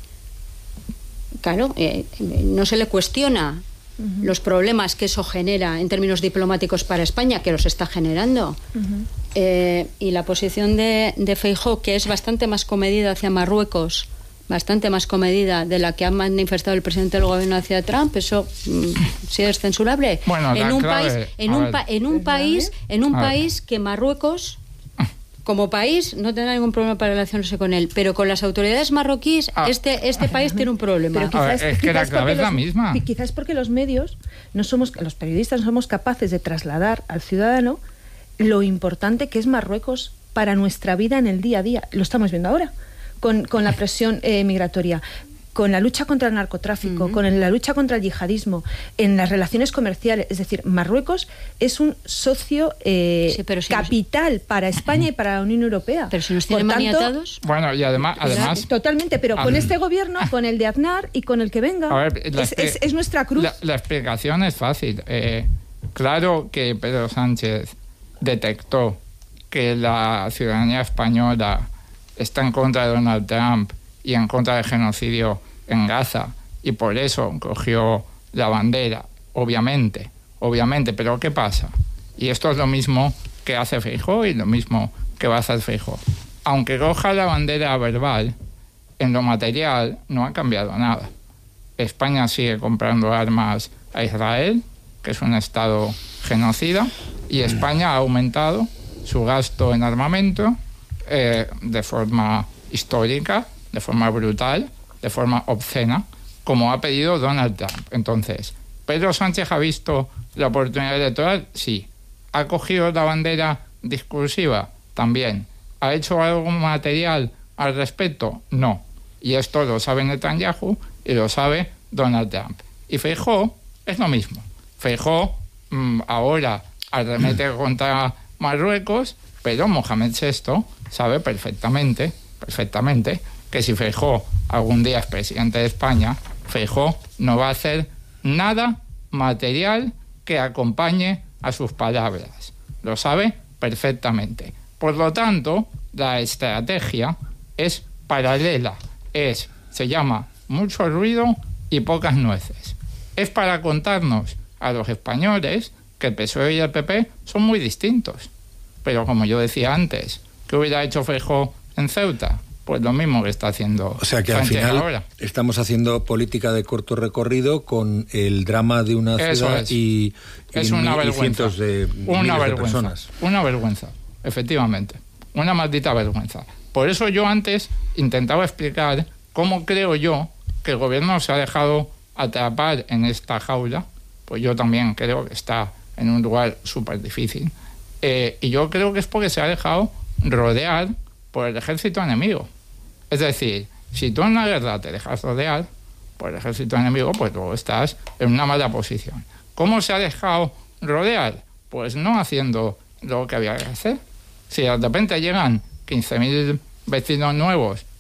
Claro, eh, no se le cuestiona uh-huh. los problemas que eso genera en términos diplomáticos para España, que los está generando. Uh-huh. Eh, y la posición de, de Feijóo, que es bastante más comedida hacia Marruecos, bastante más comedida de la que ha manifestado el presidente del gobierno hacia Trump, eso mm, sí es censurable. Bueno, en un clave, país, en un, pa, en un país, en un país que Marruecos, como país, no tendrá ningún problema para relacionarse con él, pero con las autoridades marroquíes, ah. este este país tiene un problema. Pero quizás, ver, es que la clave es la misma. Quizás porque los medios no somos, los periodistas no somos capaces de trasladar al ciudadano lo importante que es Marruecos para nuestra vida en el día a día. Lo estamos viendo ahora con, con la presión eh, migratoria, con la lucha contra el narcotráfico, uh-huh. con el, la lucha contra el yihadismo, en las relaciones comerciales. Es decir, Marruecos es un socio eh, sí, si capital nos... para España y para la Unión Europea. Pero si nos tienen maniatados... Bueno, y además... además totalmente, pero con este gobierno, con el de Aznar y con el que venga, a ver, es, es, es nuestra cruz. La, la explicación es fácil. Eh, claro que Pedro Sánchez detectó que la ciudadanía española está en contra de Donald Trump y en contra del genocidio en Gaza, y por eso cogió la bandera, obviamente, obviamente, pero ¿qué pasa? Y esto es lo mismo que hace Feijóo y lo mismo que va a hacer Feijóo. Aunque coja la bandera verbal, en lo material no ha cambiado nada. España sigue comprando armas a Israel, que es un estado genocida, y España ha aumentado su gasto en armamento eh, de forma histórica, de forma brutal, de forma obscena, como ha pedido Donald Trump. Entonces, ¿Pedro Sánchez ha visto la oportunidad electoral? Sí. ¿Ha cogido la bandera discursiva? También. ¿Ha hecho algo material al respecto? No. Y esto lo sabe Netanyahu y lo sabe Donald Trump. Y Feijóo es lo mismo. Feijóo mmm, ahora arremete contra Marruecos, pero Mohamed sexto sabe perfectamente, perfectamente, que si Feijóo algún día es presidente de España, Feijóo no va a hacer nada material que acompañe a sus palabras. Lo sabe perfectamente. Por lo tanto, la estrategia es paralela. Es, se llama mucho ruido y pocas nueces. Es para contarnos a los españoles que el P S O E y el P P son muy distintos. Pero como yo decía antes, ¿qué hubiera hecho Feijóo en Ceuta? Pues lo mismo que está haciendo. O sea que al final ahora. Estamos haciendo política de corto recorrido con el drama de una Eso ciudad es. y, es y, una y vergüenza. cientos de una miles vergüenza. de personas. Una vergüenza, efectivamente. Una maldita vergüenza. Por eso yo antes intentaba explicar cómo creo yo que el gobierno se ha dejado atrapar en esta jaula. Pues yo también creo que está en un lugar súper difícil. Eh, y yo creo que es porque se ha dejado rodear por el ejército enemigo. Es decir, si tú en una guerra te dejas rodear por el ejército enemigo, pues luego estás en una mala posición. ¿Cómo se ha dejado rodear? Pues no haciendo lo que había que hacer. Si de repente llegan quince mil vecinos nuevos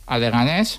a Leganés,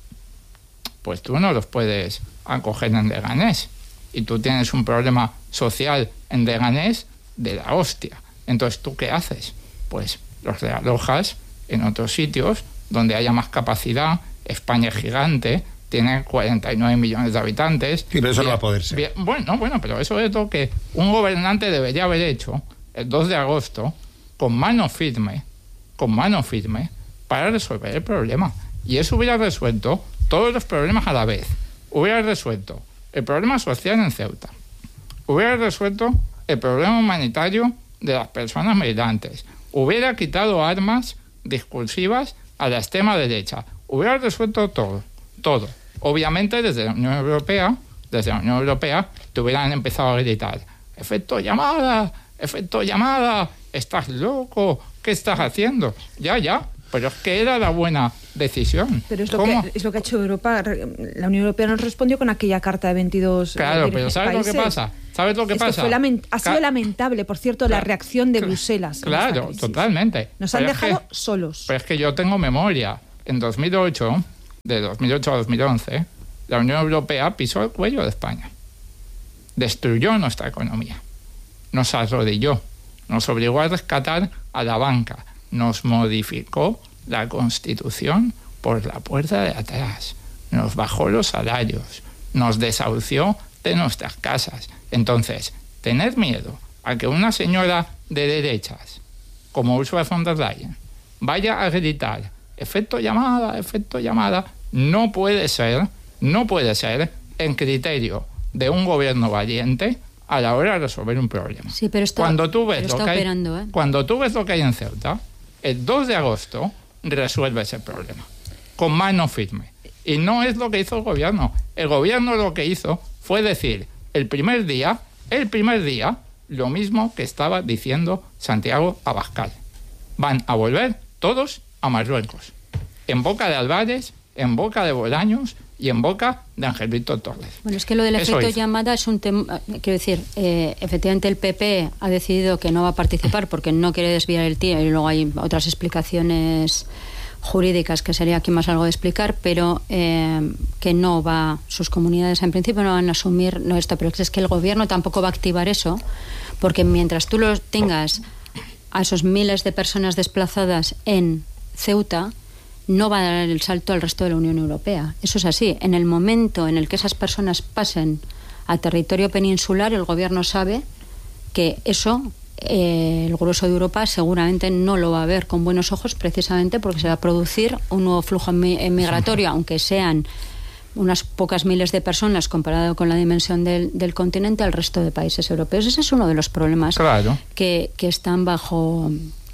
pues tú no los puedes acoger en Leganés. Y tú tienes un problema social en Leganés de la hostia. Entonces, ¿tú qué haces? Pues los realojas en otros sitios donde haya más capacidad. España es gigante, tiene cuarenta y nueve millones de habitantes. Sí, pero eso bien, no va a poder ser. Bien, bueno, bueno, pero eso es lo que un gobernante debería haber hecho el dos de agosto con mano firme, con mano firme, para resolver el problema. Y eso hubiera resuelto todos los problemas a la vez. Hubiera resuelto el problema social en Ceuta. Hubiera resuelto el problema humanitario de las personas migrantes. Hubiera quitado armas discursivas a la extrema derecha. Hubiera resuelto todo, todo. Obviamente desde la Unión Europea, desde la Unión Europea, te hubieran empezado a gritar: efecto llamada, efecto llamada, estás loco, ¿qué estás haciendo? Ya, ya, pero es que era la buena decisión. Pero es lo, que, es lo que ha hecho Europa. La Unión Europea nos respondió con aquella carta de veintidós Claro, eh, pero ¿sabes países. lo que pasa? ¿Sabes lo que Esto pasa? Fue lament- ha sido lamentable, por cierto, claro, la reacción de claro, Bruselas. Claro, totalmente. Nos han pero dejado es que, solos. Pero es que yo tengo memoria. En dos mil ocho, de dos mil ocho a dos mil once, la Unión Europea pisó el cuello de España. Destruyó nuestra economía. Nos arrodilló. Nos obligó a rescatar a la banca. Nos modificó la Constitución por la puerta de atrás. Nos bajó los salarios. Nos desahució de nuestras casas. Entonces, tener miedo a que una señora de derechas como Ursula von der Leyen vaya a gritar efecto llamada, efecto llamada, no puede ser, no puede ser en criterio de un gobierno valiente a la hora de resolver un problema. Sí, pero está, cuando tú ves pero lo está que operando, hay, ¿eh? Cuando tú ves lo que hay en Ceuta, el dos de agosto resuelve ese problema con mano firme. Y no es lo que hizo el gobierno. El gobierno lo que hizo fue decir el primer día, el primer día, lo mismo que estaba diciendo Santiago Abascal. Van a volver todos a Marruecos. En boca de Álvarez, en boca de Bolaños y en boca de Angelito Torres. Bueno, es que lo del Eso efecto hizo. llamada es un tema, quiero decir, eh, efectivamente el P P ha decidido que no va a participar porque no quiere desviar el tiempo, y luego hay otras explicaciones jurídicas que sería aquí más algo de explicar, pero eh, que no va, sus comunidades en principio no van a asumir no esto, pero es que el gobierno tampoco va a activar eso, porque mientras tú los tengas a esos miles de personas desplazadas en Ceuta, no va a dar el salto al resto de la Unión Europea. Eso es así. En el momento en el que esas personas pasen a territorio peninsular, el gobierno sabe que eso, eh, el grueso de Europa seguramente no lo va a ver con buenos ojos, precisamente porque se va a producir un nuevo flujo migratorio, aunque sean unas pocas miles de personas comparado con la dimensión del, del continente al resto de países europeos. Ese es uno de los problemas claro. que, que están bajo...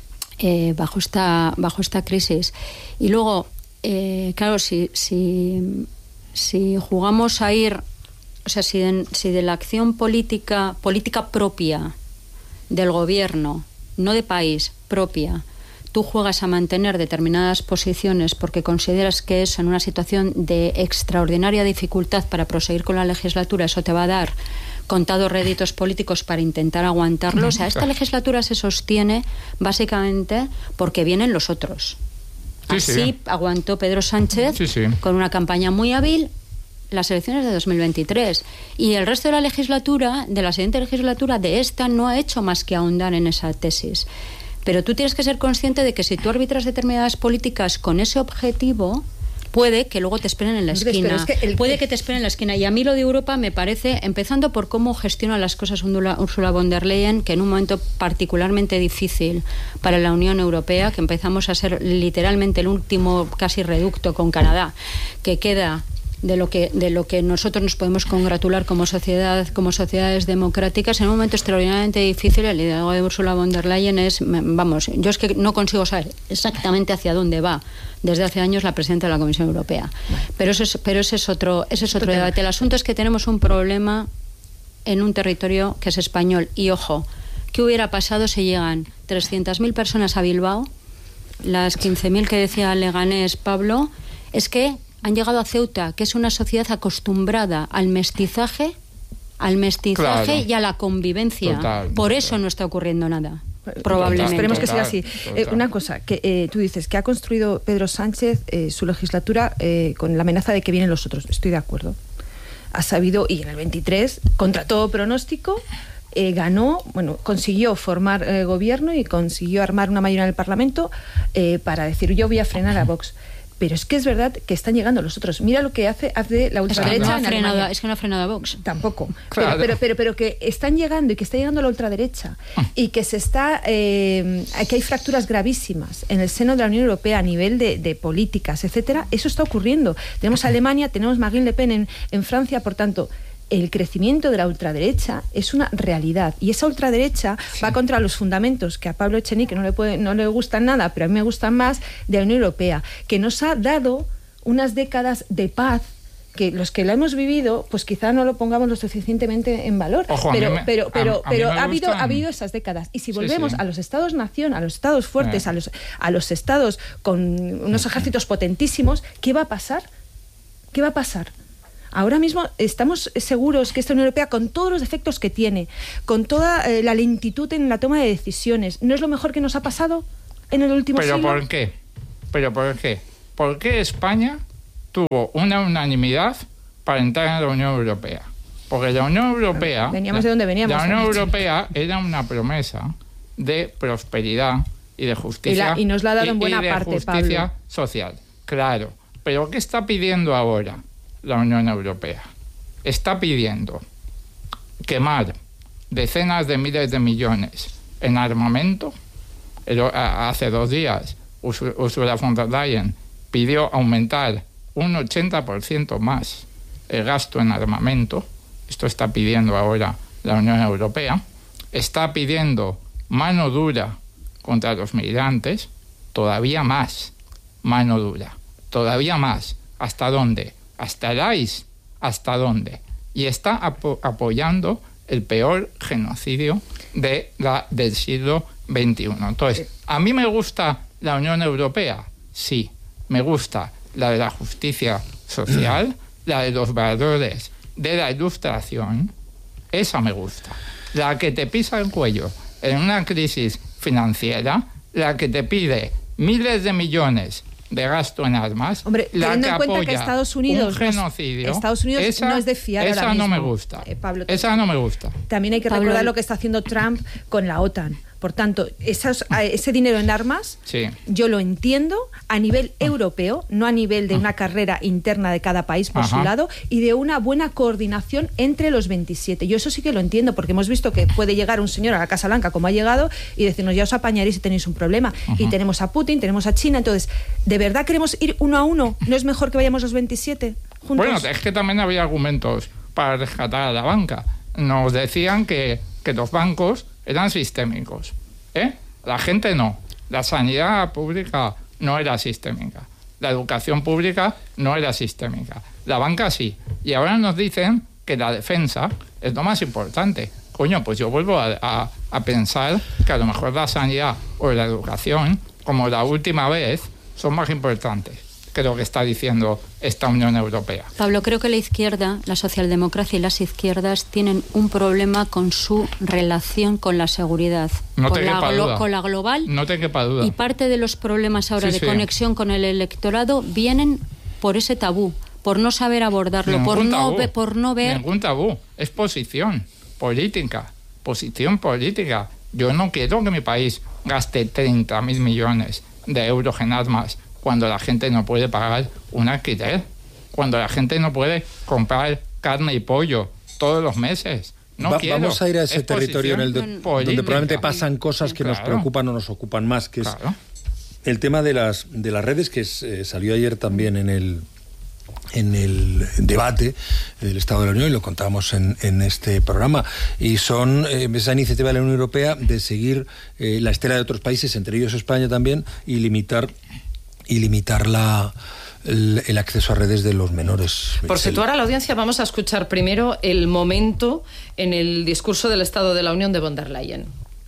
Eh, bajo esta bajo esta crisis. Y luego, eh, claro, si, si, si jugamos a ir, o sea, si de, si de la acción política, política propia del gobierno, no de país, propia, tú juegas a mantener determinadas posiciones porque consideras que eso en una situación de extraordinaria dificultad para proseguir con la legislatura, eso te va a dar contados réditos políticos para intentar aguantarlo. O sea, esta legislatura se sostiene básicamente porque vienen los otros. Sí, Así sí. aguantó Pedro Sánchez sí, sí. con una campaña muy hábil las elecciones de dos mil veintitrés. Y el resto de la legislatura, de la siguiente legislatura, de esta, no ha hecho más que ahondar en esa tesis. Pero tú tienes que ser consciente de que si tú arbitras determinadas políticas con ese objetivo, puede que luego te esperen en la esquina. Es que el... Puede que te esperen en la esquina. Y a mí lo de Europa me parece, empezando por cómo gestiona las cosas Ursula von der Leyen, que en un momento particularmente difícil para la Unión Europea, que empezamos a ser literalmente el último casi reducto con Canadá, que queda de lo que de lo que nosotros nos podemos congratular como sociedad, como sociedades democráticas, en un momento extraordinariamente difícil. El liderazgo de Ursula von der Leyen es, vamos, yo es que no consigo saber exactamente hacia dónde va desde hace años la presidenta de la Comisión Europea. Vale. Pero eso es, pero ese es otro, ese es otro debate. El asunto es que tenemos un problema en un territorio que es español. Y ojo, ¿qué hubiera pasado si llegan trescientas mil personas a Bilbao? Las quince mil que decía Leganés Pablo, es que han llegado a Ceuta, que es una sociedad acostumbrada al mestizaje, al mestizaje claro. y a la convivencia. Total, Por total. eso no está ocurriendo nada. Probablemente. Esperemos que Total, siga así. total. Eh, una cosa, que eh, tú dices que ha construido Pedro Sánchez eh, su legislatura eh, con la amenaza de que vienen los otros. Estoy de acuerdo. Ha sabido, y en el veintitrés, contra todo pronóstico, eh, ganó, bueno, consiguió formar eh, gobierno y consiguió armar una mayoría en el Parlamento eh, para decir yo voy a frenar a Vox. Pero es que es verdad que están llegando los otros. Mira lo que hace, hace la ultraderecha. Es que no ha en frenado, Alemania. es que no ha frenado a Vox. Tampoco. Claro. Pero, pero, pero, pero que están llegando y que está llegando la ultraderecha y que se está eh, que hay fracturas gravísimas en el seno de la Unión Europea a nivel de, de políticas, etcétera. Eso está ocurriendo. Tenemos a Alemania, tenemos Marine Le Pen en, en Francia, por tanto. El crecimiento de la ultraderecha es una realidad y esa ultraderecha sí. va contra los fundamentos que a Pablo Echenique no le puede, no le gustan nada, pero a mí me gustan más, de la Unión Europea, que nos ha dado unas décadas de paz que los que la hemos vivido, pues quizá no lo pongamos lo suficientemente en valor. Ojo, pero me, pero pero, a, a pero me ha habido gustan... ha habido esas décadas. Y si volvemos sí, sí. a los estados-nación, a los estados fuertes, eh. a los a los estados con unos ejércitos potentísimos, ¿qué va a pasar? ¿Qué va a pasar? Ahora mismo estamos seguros que esta Unión Europea, con todos los defectos que tiene, con toda eh, la lentitud en la toma de decisiones, ¿no es lo mejor que nos ha pasado en el último ¿Pero siglo? ¿Pero por qué? ¿Pero por qué? ¿Por qué España tuvo una unanimidad para entrar en la Unión Europea? Porque la Unión Europea... Veníamos de donde veníamos. La Unión Europea era una promesa de prosperidad y de justicia. Y, la, y nos la ha dado y, en buena y de parte, justicia Pablo. social. Claro. Pero ¿qué está pidiendo ahora la Unión Europea? Está pidiendo quemar decenas de miles de millones en armamento. Hace dos días Ursula von der Leyen pidió aumentar un ochenta por ciento más el gasto en armamento. Esto está pidiendo ahora la Unión Europea. Está pidiendo mano dura contra los migrantes, todavía más mano dura, todavía más. ¿Hasta dónde? ¿Hasta el I C E? ¿Hasta dónde? Y está apo apoyando el peor genocidio de la, del siglo veintiuno. Entonces, ¿a mí me gusta la Unión Europea? Sí, me gusta la de la justicia social, la de los valores de la ilustración, esa me gusta. La que te pisa el cuello en una crisis financiera, la que te pide miles de millones de gasto en armas. Hombre, la teniendo que en cuenta apoya que Estados Unidos, un genocidio, Estados Unidos esa, no es de fiar esa ahora mismo. no me gusta. Eh, Pablo, esa no me gusta. También hay que Pablo, recordar lo que está haciendo Trump con la OTAN. Por tanto, esos, ese dinero en armas, sí. yo lo entiendo a nivel europeo, no a nivel de una carrera interna de cada país por Ajá. su lado, y de una buena coordinación entre los veintisiete. Yo eso sí que lo entiendo, porque hemos visto que puede llegar un señor a la Casa Blanca, como ha llegado, y decirnos, ya os apañaréis si tenéis un problema. Ajá. Y tenemos a Putin, tenemos a China. Entonces, ¿de verdad queremos ir uno a uno? ¿No es mejor que vayamos los veintisiete juntos? Bueno, es que también había argumentos para rescatar a la banca. Nos decían que, que los bancos eran sistémicos, ¿eh? La gente no. La sanidad pública no era sistémica. La educación pública no era sistémica. La banca sí. Y ahora nos dicen que la defensa es lo más importante. Coño, pues yo vuelvo a, a, a pensar que a lo mejor la sanidad o la educación, como la última vez, son más importantes que lo que está diciendo esta Unión Europea. Pablo, creo que la izquierda, la socialdemocracia y las izquierdas tienen un problema con su relación con la seguridad. No con, te la quepa duda. con la global. No te quepa duda. Y parte de los problemas ahora Sí, de sí. conexión con el electorado vienen por ese tabú, por no saber abordarlo, por no, ve, por no ver... Ningún tabú. Es posición política. Posición política. Yo no quiero que mi país gaste treinta mil millones de euros en armas cuando la gente no puede pagar un alquiler, cuando la gente no puede comprar carne y pollo todos los meses. No Va, quiero. Vamos a ir a ese es territorio en el de, donde probablemente pasan cosas que claro. nos preocupan o nos ocupan más, que claro. es el tema de las, de las redes, que es, eh, salió ayer también en el en el debate del Estado de la Unión, y lo contábamos en, en este programa, y son eh, esa iniciativa de la Unión Europea de seguir eh, la estela de otros países, entre ellos España también, y limitar y limitar la, el, el acceso a redes de los menores. Por situar a la audiencia, vamos a escuchar primero el momento en el discurso del Estado de la Unión de von der Leyen.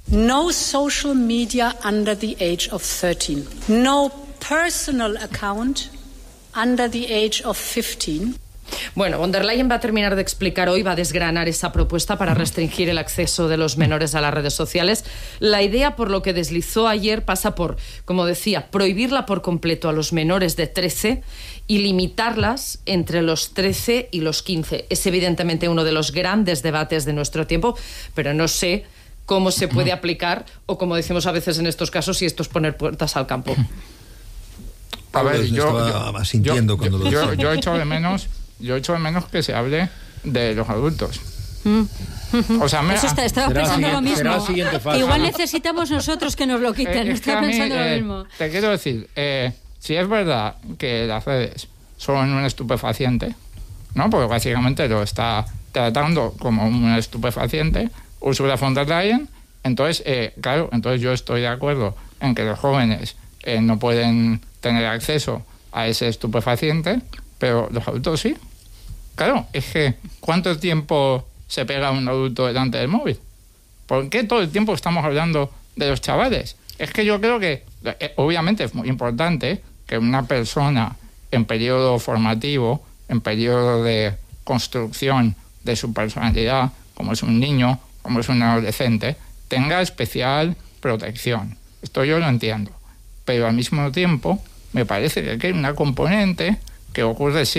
No social media under the age of thirteen. No personal account under the age of fifteen. Bueno, von der Leyen va a terminar de explicar hoy, va a desgranar esa propuesta para restringir el acceso de los menores a las redes sociales. La idea, por lo que deslizó ayer, pasa por, como decía, prohibirla por completo a los menores de trece y limitarlas entre los trece y los quince. Es evidentemente uno de los grandes debates de nuestro tiempo, pero no sé cómo se puede aplicar o, como decimos a veces en estos casos, si esto es poner puertas al campo. A ver, yo, estaba asintiendo yo, cuando lo yo, decía. yo echo de menos, yo echo de menos que se hable de los adultos. Mm. O sea, me, Eso está, estaba pensando lo mismo. fase. Igual necesitamos nosotros que nos lo quiten. Eh, es estaba que a mí, pensando eh, lo mismo. Te quiero decir, eh, si es verdad que las redes son un estupefaciente, ¿no? Porque básicamente lo está tratando como un estupefaciente, Ursula von der Leyen, entonces, eh, claro, entonces yo estoy de acuerdo en que los jóvenes eh, no pueden tener acceso a ese estupefaciente, pero los adultos sí. Claro, es que ¿cuánto tiempo se pega un adulto delante del móvil? ¿Por qué todo el tiempo estamos hablando de los chavales? Es que yo creo que, eh, obviamente es muy importante que una persona en periodo formativo, en periodo de construcción de su personalidad, como es un niño, como es un adolescente, tenga especial protección. Esto yo lo entiendo. Pero al mismo tiempo me parece que hay una componente que ocurre siempre